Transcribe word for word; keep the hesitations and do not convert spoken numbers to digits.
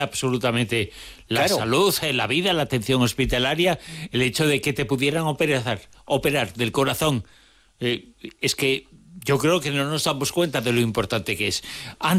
absolutamente la Claro. salud, la vida, la atención hospitalaria, el hecho de que te pudieran operar, operar del corazón. Eh, es que yo creo que no nos damos cuenta de lo importante que es.